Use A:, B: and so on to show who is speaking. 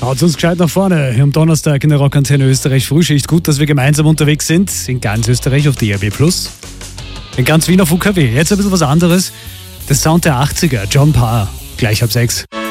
A: Haut uns gescheit nach vorne. Hier am Donnerstag in der Rockantenne Österreich Frühschicht. Gut, dass wir gemeinsam unterwegs sind. In ganz Österreich auf DAB+. In ganz Wien auf UKW. Jetzt ein bisschen was anderes. Der Sound der 80er. John Parr. Gleich ab 6.